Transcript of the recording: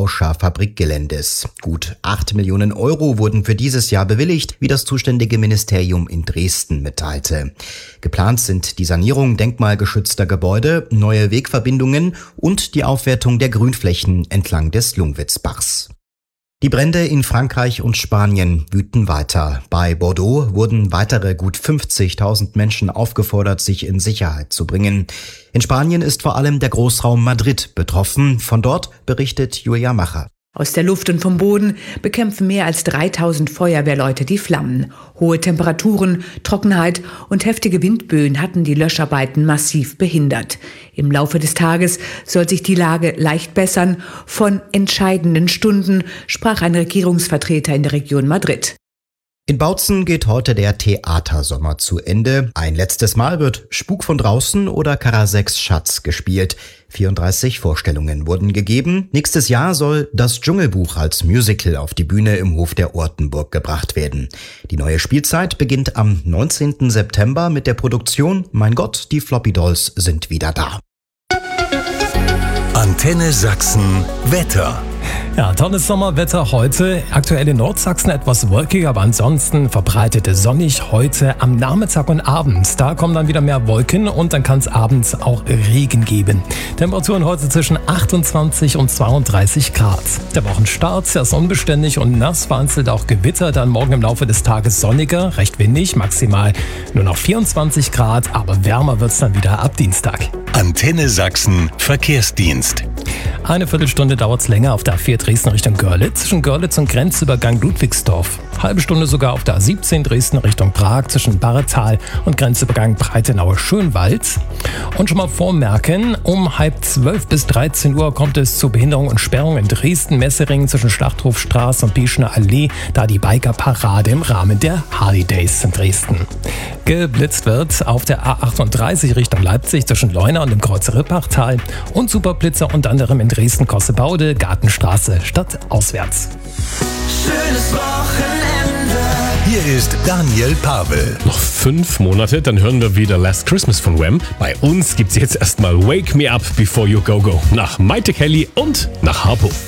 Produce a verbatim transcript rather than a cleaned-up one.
Bauscher Fabrikgeländes. Gut acht Millionen Euro wurden für dieses Jahr bewilligt, wie das zuständige Ministerium in Dresden mitteilte. Geplant sind die Sanierung denkmalgeschützter Gebäude, neue Wegverbindungen und die Aufwertung der Grünflächen entlang des Lungwitzbachs. Die Brände in Frankreich und Spanien wüten weiter. Bei Bordeaux wurden weitere gut fünfzigtausend Menschen aufgefordert, sich in Sicherheit zu bringen. In Spanien ist vor allem der Großraum Madrid betroffen. Von dort berichtet Julia Macher. Aus der Luft und vom Boden bekämpfen mehr als dreitausend Feuerwehrleute die Flammen. Hohe Temperaturen, Trockenheit und heftige Windböen hatten die Löscharbeiten massiv behindert. Im Laufe des Tages soll sich die Lage leicht bessern. Von entscheidenden Stunden sprach ein Regierungsvertreter in der Region Madrid. In Bautzen geht heute der Theatersommer zu Ende. Ein letztes Mal wird Spuk von draußen oder Karaseks Schatz gespielt. vierunddreißig Vorstellungen wurden gegeben. Nächstes Jahr soll das Dschungelbuch als Musical auf die Bühne im Hof der Ortenburg gebracht werden. Die neue Spielzeit beginnt am neunzehnten September mit der Produktion Mein Gott, die Floppy Dolls sind wieder da. Antenne Sachsen Wetter. Ja, tolles Sommerwetter heute. Aktuell in Nordsachsen etwas wolkig, aber ansonsten verbreitet sonnig heute am Nachmittag und Abend. Da kommen dann wieder mehr Wolken und dann kann es abends auch Regen geben. Temperaturen heute zwischen achtundzwanzig und zweiunddreißig Grad. Der Wochenstart ist unbeständig und nass, vereinzelt auch Gewitter. Dann morgen im Laufe des Tages sonniger, recht windig, maximal nur noch vierundzwanzig Grad, aber wärmer wird es dann wieder ab Dienstag. Antenne Sachsen Verkehrsdienst. Eine Viertelstunde dauert es länger auf der A vier Dresden Richtung Görlitz, zwischen Görlitz und Grenzübergang Ludwigsdorf. Halbe Stunde sogar auf der A siebzehn Dresden Richtung Prag zwischen Barretal und Grenzübergang Breitenau-Schönwald. Und schon mal vormerken, um halb zwölf bis dreizehn Uhr kommt es zu Behinderung und Sperrung in Dresden-Messeringen zwischen Schlachthofstraße und Bieschener Allee, da die Bikerparade im Rahmen der Harley Days in Dresden. Geblitzt wird auf der A achtunddreißig Richtung Leipzig zwischen Leuna und dem Kreuz Rippachtal und Superblitzer unter anderem in Dresden-Kossebaude, Gartenstraße stadtauswärts. Schönes Wochenende. Hier ist Daniel Pavel. Noch fünf Monate, dann hören wir wieder Last Christmas von Wham. Bei uns gibt's jetzt erstmal Wake Me Up Before You Go Go nach Maite Kelly und nach Harpo.